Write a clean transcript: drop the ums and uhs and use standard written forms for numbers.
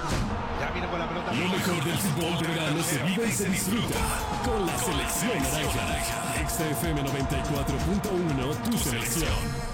Ya viene con la pelota. Lo mejor del fútbol de verano se vive y se disfruta con la selección naranja. XFM 94.1, tu selección.